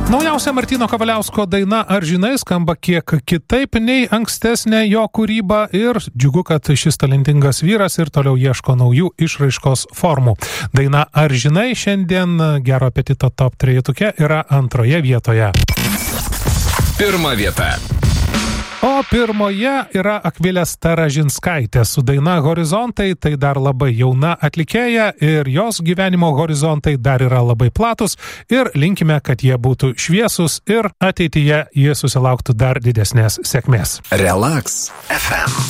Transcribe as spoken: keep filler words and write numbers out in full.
Naujausia Martyno Kavaliausko daina Ar žinai skamba kiek kitaip nei ankstesnė jo kūryba ir džiugu, kad šis talentingas vyras ir toliau ieško naujų išraiškos formų. Daina Ar žinai šiandien Gero apetito top trejetuke yra antroje vietoje. Pirma vieta. O pirmoje yra Akvilė Staražinskaitė su daina Horizontai, tai dar labai jauna atlikėja ir jos gyvenimo horizontai dar yra labai platus ir linkime, kad jie būtų šviesus ir ateityje jie susilauktų dar didesnės sėkmės. Relax F M.